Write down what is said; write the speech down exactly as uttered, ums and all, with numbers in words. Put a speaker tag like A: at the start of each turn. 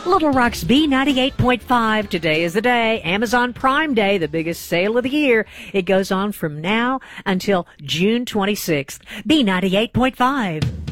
A: Little Rock's B ninety-eight point five. Today is the day. Amazon Prime Day, the biggest sale of the year. It goes on from now until June twenty-sixth. B ninety-eight point five.